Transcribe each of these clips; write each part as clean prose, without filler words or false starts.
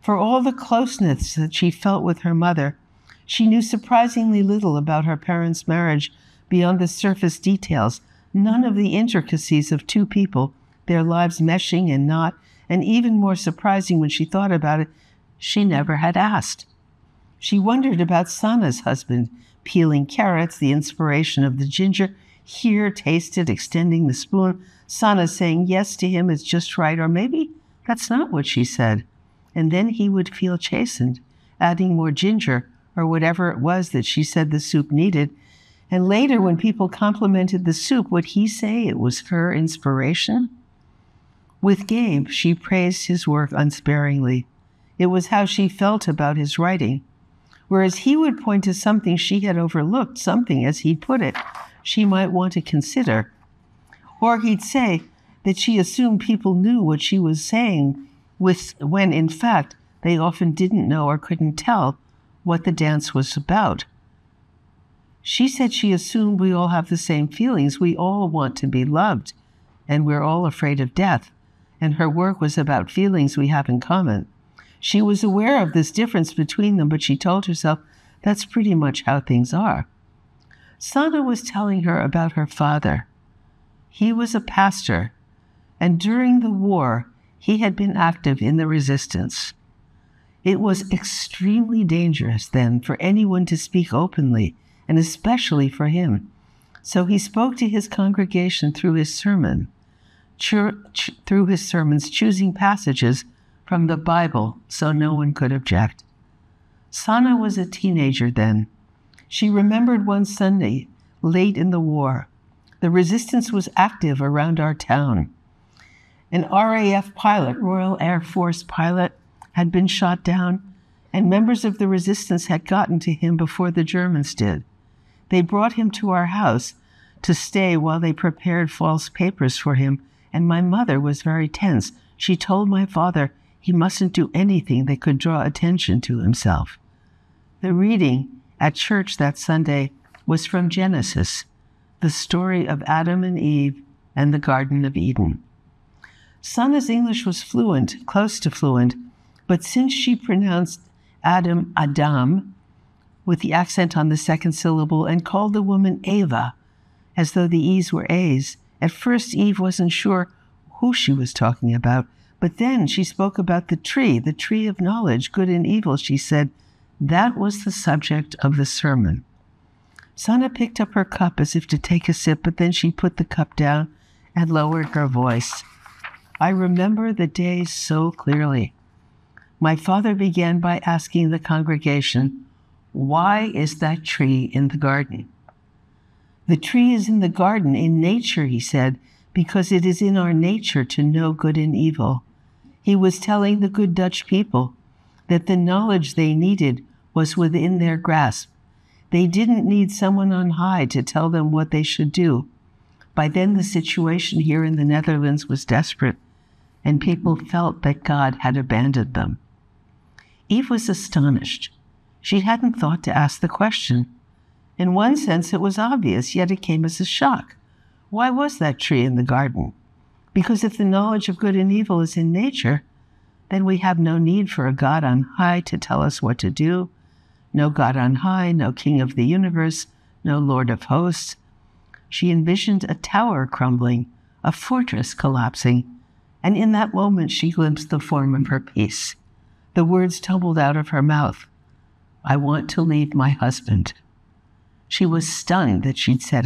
For all the closeness that she felt with her mother, she knew surprisingly little about her parents' marriage beyond the surface details, none of the intricacies of two people, their lives meshing and not, and even more surprising when she thought about it, she never had asked. She wondered about Sana's husband, peeling carrots, the inspiration of the ginger, here tasted, extending the spoon, Sana saying yes to him is just right, or maybe that's not what she said. And then he would feel chastened, adding more ginger, or whatever it was that she said the soup needed. And later, when people complimented the soup, would he say it was her inspiration? With Gabe, she praised his work unsparingly. It was how she felt about his writing. Whereas he would point to something she had overlooked, something, as he'd put it, she might want to consider. Or he'd say that she assumed people knew what she was saying, when in fact they often didn't know or couldn't tell what the dance was about. She said she assumed we all have the same feelings. We all want to be loved, and we're all afraid of death. And her work was about feelings we have in common. She was aware of this difference between them, but she told herself that's pretty much how things are. Sana was telling her about her father. He was a pastor, and during the war, he had been active in the resistance. It was extremely dangerous then for anyone to speak openly, and especially for him. So he spoke to his congregation through his sermons, choosing passages from the Bible so no one could object. Sana was a teenager then. She remembered one Sunday, late in the war. The resistance was active around our town. An RAF pilot, Royal Air Force pilot, had been shot down, and members of the resistance had gotten to him before the Germans did. They brought him to our house to stay while they prepared false papers for him, and my mother was very tense. She told my father he mustn't do anything that could draw attention to himself. The reading at church that Sunday was from Genesis, the story of Adam and Eve and the Garden of Eden. Sana's English was fluent, close to fluent, but since she pronounced Adam, with the accent on the second syllable, and called the woman Ava, as though the E's were A's, at first Eve wasn't sure who she was talking about, but then she spoke about the tree of knowledge, good and evil, she said. That was the subject of the sermon. Sana picked up her cup as if to take a sip, but then she put the cup down and lowered her voice. I remember the day so clearly. My father began by asking the congregation, why is that tree in the garden? The tree is in the garden, in nature, he said, because it is in our nature to know good and evil. He was telling the good Dutch people that the knowledge they needed was within their grasp. They didn't need someone on high to tell them what they should do. By then, the situation here in the Netherlands was desperate, and people felt that God had abandoned them. Eve was astonished. She hadn't thought to ask the question. In one sense, it was obvious, yet it came as a shock. Why was that tree in the garden? Because if the knowledge of good and evil is in nature, then we have no need for a God on high to tell us what to do. No God on high, no King of the universe, no Lord of hosts. She envisioned a tower crumbling, a fortress collapsing, and in that moment she glimpsed the form of her peace. The words tumbled out of her mouth. I want to leave my husband. She was stunned that she'd said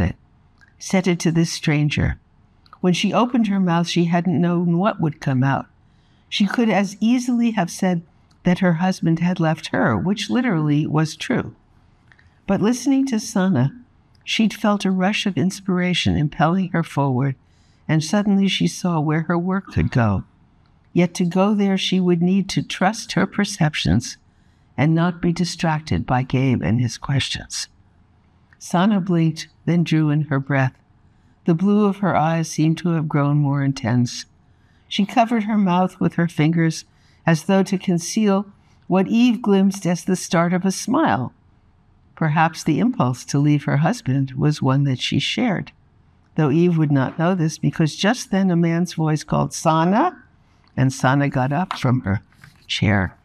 it to this stranger. When she opened her mouth, she hadn't known what would come out. She could as easily have said that her husband had left her, which literally was true. But listening to Sana, she'd felt a rush of inspiration impelling her forward, and suddenly she saw where her work could go. Yet to go there, she would need to trust her perceptions and not be distracted by Gabe and his questions. Sana blinked, then drew in her breath. The blue of her eyes seemed to have grown more intense. She covered her mouth with her fingers as though to conceal what Eve glimpsed as the start of a smile. Perhaps the impulse to leave her husband was one that she shared, though Eve would not know this because just then a man's voice called, Sana, and Sana got up from her chair.